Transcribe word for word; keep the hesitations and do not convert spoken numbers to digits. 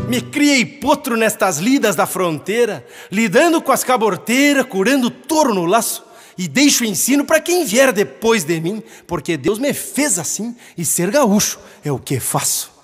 Me criei potro nestas lidas da fronteira, lidando com as caborteiras, curando touro no laço, e deixo o ensino para quem vier depois de mim, porque Deus me fez assim, e ser gaúcho é o que faço.